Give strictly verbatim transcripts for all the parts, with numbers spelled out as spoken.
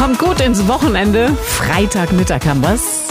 Kommt gut ins Wochenende. Freitagmittag haben wir's.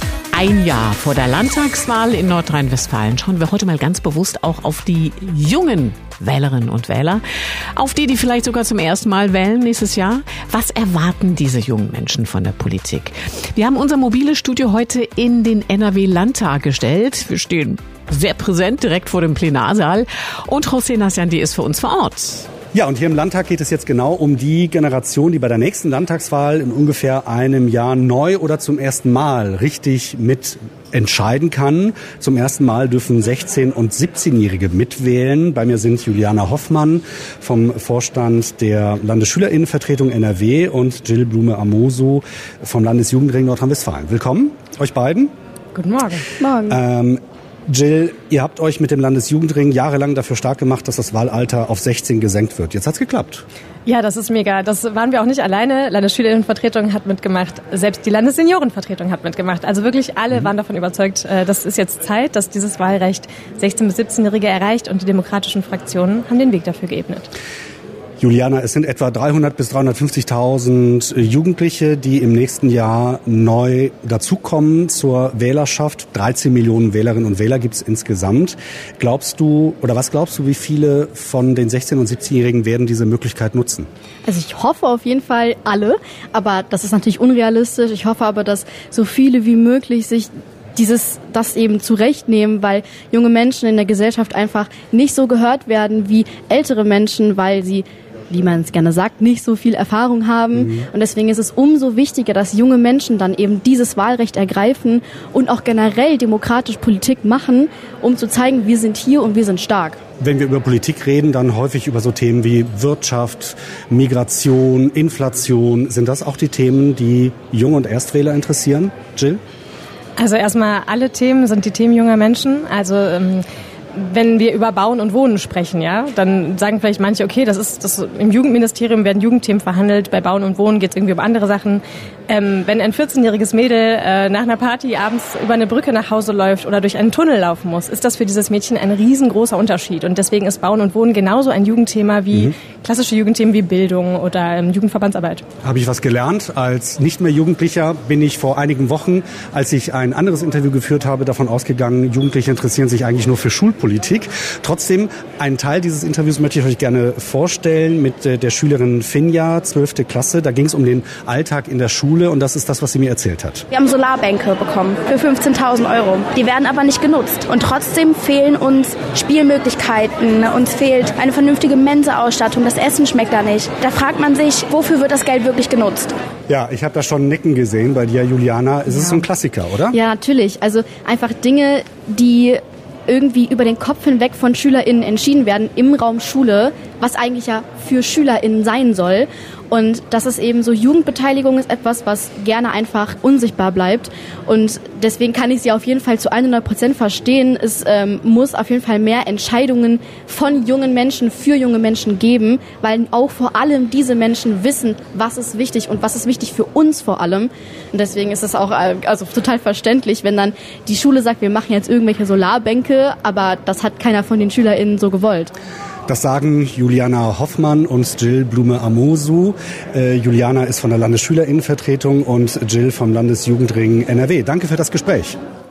Ein Jahr vor der Landtagswahl in Nordrhein-Westfalen schauen wir heute mal ganz bewusst auch auf die jungen Wählerinnen und Wähler, auf die, die vielleicht sogar zum ersten Mal wählen nächstes Jahr. Was erwarten diese jungen Menschen von der Politik? Wir haben unser mobiles Studio heute in den N R W-Landtag gestellt. Wir stehen sehr präsent direkt vor dem Plenarsaal und José Nassiandi ist für uns vor Ort. Ja, und hier im Landtag geht es jetzt genau um die Generation, die bei der nächsten Landtagswahl in ungefähr einem Jahr neu oder zum ersten Mal richtig mit entscheiden kann. Zum ersten Mal dürfen sechzehn- und siebzehnjährige mitwählen. Bei mir sind Juliana Hoffmann vom Vorstand der Landesschülerinnenvertretung N R W und Jill Blume-Amosu vom Landesjugendring Nordrhein-Westfalen. Willkommen, euch beiden. Guten Morgen. Morgen. Ähm, Jill, ihr habt euch mit dem Landesjugendring jahrelang dafür stark gemacht, dass das Wahlalter auf sechzehn gesenkt wird. Jetzt hat's geklappt. Ja, das ist mega. Das waren wir auch nicht alleine. Landesschülerinnenvertretung hat mitgemacht. Selbst die Landesseniorenvertretung hat mitgemacht. Also wirklich alle mhm. waren davon überzeugt, das ist jetzt Zeit, dass dieses Wahlrecht sechzehn- bis siebzehnjährige erreicht und die demokratischen Fraktionen haben den Weg dafür geebnet. Juliana, es sind etwa dreihundert bis dreihundertfünfzigtausend Jugendliche, die im nächsten Jahr neu dazukommen zur Wählerschaft. dreizehn Millionen Wählerinnen und Wähler gibt es insgesamt. Glaubst du, oder was glaubst du, wie viele von den sechzehn- und siebzehnjährigen werden diese Möglichkeit nutzen? Also ich hoffe auf jeden Fall alle, aber das ist natürlich unrealistisch. Ich hoffe aber, dass so viele wie möglich sich dieses, das eben zurechtnehmen, weil junge Menschen in der Gesellschaft einfach nicht so gehört werden wie ältere Menschen, weil sie, wie man es gerne sagt, nicht so viel Erfahrung haben. Mhm. Und deswegen ist es umso wichtiger, dass junge Menschen dann eben dieses Wahlrecht ergreifen und auch generell demokratisch Politik machen, um zu zeigen, wir sind hier und wir sind stark. Wenn wir über Politik reden, dann häufig über so Themen wie Wirtschaft, Migration, Inflation. Sind das auch die Themen, die Jung- und Erstwähler interessieren? Jill? Also erstmal, alle Themen sind die Themen junger Menschen. Also ähm, wenn wir über Bauen und Wohnen sprechen, ja, dann sagen vielleicht manche, okay, das ist das im Jugendministerium werden Jugendthemen verhandelt, bei Bauen und Wohnen geht es irgendwie um andere Sachen. Ähm, wenn ein vierzehnjähriges Mädel äh, nach einer Party abends über eine Brücke nach Hause läuft oder durch einen Tunnel laufen muss, ist das für dieses Mädchen ein riesengroßer Unterschied. Und deswegen ist Bauen und Wohnen genauso ein Jugendthema wie mhm. klassische Jugendthemen wie Bildung oder ähm, Jugendverbandsarbeit. Habe ich was gelernt. Als nicht mehr Jugendlicher bin ich vor einigen Wochen, als ich ein anderes Interview geführt habe, davon ausgegangen, Jugendliche interessieren sich eigentlich nur für Schulpolitik. Trotzdem, einen Teil dieses Interviews möchte ich euch gerne vorstellen mit äh, der Schülerin Finja, zwölfte Klasse. Da ging es um den Alltag in der Schule und das ist das, was sie mir erzählt hat. Wir haben Solarbänke bekommen für fünfzehntausend Euro. Die werden aber nicht genutzt. Und trotzdem fehlen uns Spielmöglichkeiten. Uns fehlt eine vernünftige Mensa-Ausstattung. Das Essen schmeckt da nicht. Da fragt man sich, wofür wird das Geld wirklich genutzt? Ja, ich habe da schon Nicken gesehen bei dir, Juliana. Es ist so ein Klassiker, oder? Ja, natürlich. Also einfach Dinge, die irgendwie über den Kopf hinweg von SchülerInnen entschieden werden im Raum Schule, was eigentlich ja für SchülerInnen sein soll. Und das ist eben so, Jugendbeteiligung ist etwas, was gerne einfach unsichtbar bleibt. Und deswegen kann ich sie auf jeden Fall zu hundert Prozent verstehen. Es ähm, muss auf jeden Fall mehr Entscheidungen von jungen Menschen für junge Menschen geben, weil auch vor allem diese Menschen wissen, was ist wichtig und was ist wichtig für uns vor allem. Und deswegen ist es auch äh, also total verständlich, wenn dann die Schule sagt, wir machen jetzt irgendwelche Solarbänke, aber das hat keiner von den SchülerInnen so gewollt. Das sagen Juliana Hoffmann und Jill Blume-Amosu. Äh, Juliana ist von der Landesschülerinnenvertretung und Jill vom Landesjugendring N R W. Danke für das Gespräch.